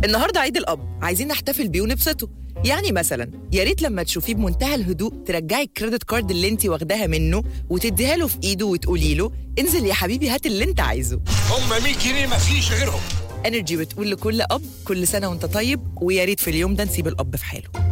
النهارده عيد الأب، عايزين نحتفل بيه ونبسطه. يعني مثلا يا ريت لما تشوفيه بمنتهى الهدوء ترجعي الكريدت كارد اللي انت واخداها منه وتديها له في ايده وتقولي له انزل يا حبيبي هات اللي انت عايزه. هم 100 جنيه مفيش غيرهم. انرجي بتقول لكل اب كل سنه وانت طيب، ويا ريت في اليوم ده نسيب الاب في حاله.